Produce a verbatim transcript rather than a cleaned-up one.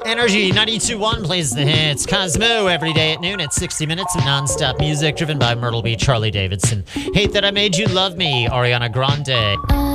Energy ninety-two point one plays the hits. Cosmo every day at noon at sixty minutes of non-stop music driven by Myrtle Beach, Harley Davidson. Hate That I Made You Love Me, Ariana Grande.